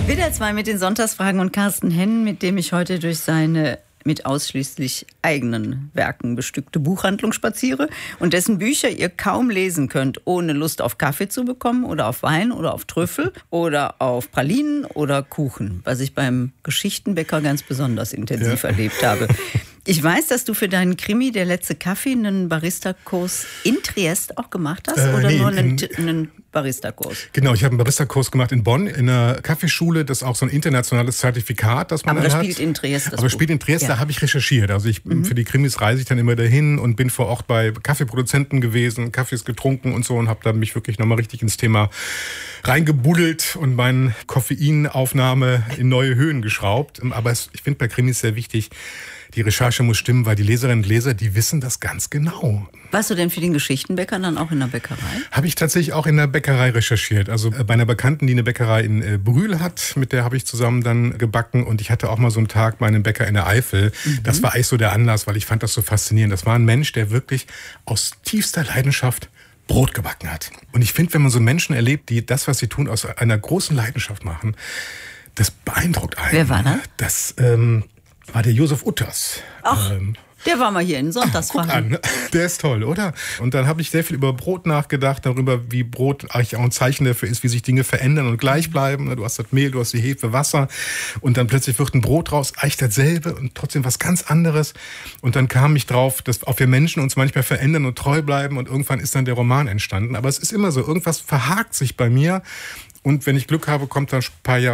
WDR 2 mit den Sonntagsfragen und Carsten Henn, mit dem ich heute durch seine mit ausschließlich eigenen Werken bestückte Buchhandlung spaziere und dessen Bücher ihr kaum lesen könnt, ohne Lust auf Kaffee zu bekommen oder auf Wein oder auf Trüffel oder auf Pralinen oder Kuchen, was ich beim Geschichtenbäcker ganz besonders intensiv erlebt habe. Ich weiß, dass du für deinen Krimi Der letzte Kaffee einen Barista-Kurs in Triest auch gemacht hast oder nur einen Barista-Kurs? Genau, ich habe einen Barista-Kurs gemacht in Bonn, in einer Kaffeeschule. Das ist auch so ein internationales Zertifikat, das man dann hat. Aber das spielt in Triest, das Aber spielt in Triest, da habe ich recherchiert. Also für die Krimis reise ich dann immer dahin und bin vor Ort bei Kaffeeproduzenten gewesen, Kaffees getrunken und so und habe dann mich wirklich nochmal richtig ins Thema reingebuddelt und meine Koffeinaufnahme in neue Höhen geschraubt. Aber ich finde bei Krimis sehr wichtig, die Recherche muss stimmen, weil die Leserinnen und Leser, die wissen das ganz genau. Warst du denn für den Geschichtenbäcker dann auch in der Bäckerei? Habe ich tatsächlich auch in der Bäckerei recherchiert. Also bei einer Bekannten, die eine Bäckerei in Brühl hat, mit der habe ich zusammen dann gebacken. Und ich hatte auch mal so einen Tag bei einem Bäcker in der Eifel. Das war eigentlich so der Anlass, weil ich fand das so faszinierend. Das war ein Mensch, der wirklich aus tiefster Leidenschaft Brot gebacken hat. Und ich finde, wenn man so Menschen erlebt, die das, was sie tun, aus einer großen Leidenschaft machen, das beeindruckt einen. Wer war Das das? war der Josef Utters. Ach, der war mal hier in Sonntagsfragen. Guck an, der ist toll, oder? Und dann habe ich sehr viel über Brot nachgedacht, darüber, wie Brot eigentlich auch ein Zeichen dafür ist, wie sich Dinge verändern und gleich bleiben. Du hast das Mehl, du hast die Hefe, Wasser und dann plötzlich wird ein Brot raus, eigentlich dasselbe und trotzdem was ganz anderes. Und dann kam ich drauf, dass auch wir Menschen uns manchmal verändern und treu bleiben und irgendwann ist dann der Roman entstanden. Aber es ist immer so, irgendwas verhakt sich bei mir und wenn ich Glück habe, kommt dann ein paar Jahre